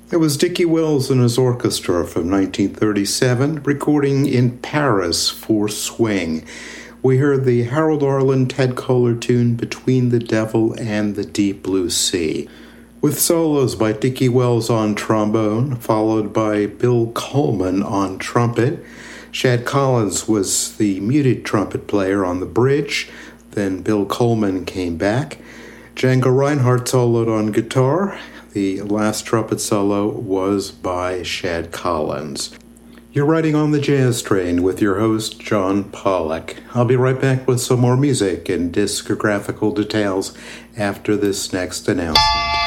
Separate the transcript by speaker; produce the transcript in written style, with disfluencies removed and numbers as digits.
Speaker 1: It was Dickie Wells and his orchestra from 1937, recording in Paris for Swing. We heard the Harold Arlen Ted Koehler tune Between the Devil and the Deep Blue Sea, with solos by Dickie Wells on trombone, followed by Bill Coleman on trumpet. Shad Collins was the muted trumpet player on the bridge. Then Bill Coleman came back. Django Reinhardt soloed on guitar. The last trumpet solo was by Shad Collins. You're riding on the Jazz Train with your host, John Pollock. I'll be right back with some more music and discographical details after this next announcement.